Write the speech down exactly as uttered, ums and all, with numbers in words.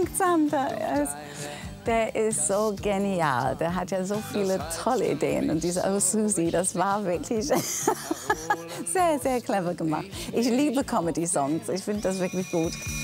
singt Sander. Der ist so genial. Der hat ja so viele tolle Ideen. Und diese Oh Susie, das war wirklich sehr, sehr clever gemacht. Ich liebe Comedy-Songs. Ich finde das wirklich gut.